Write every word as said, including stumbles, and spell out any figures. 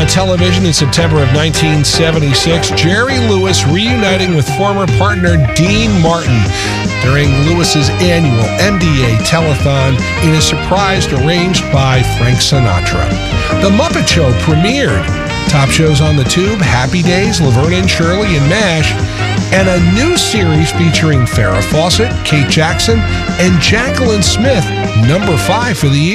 On television in September of nineteen seventy-six, Jerry Lewis reuniting with former partner Dean Martin during Lewis's annual M D A telethon in a surprise arranged by Frank Sinatra. The Muppet Show premiered. Top shows on the Tube: Happy Days, Laverne and Shirley, and MASH. And a new series featuring Farrah Fawcett, Kate Jackson, and Jacqueline Smith, number five for the year.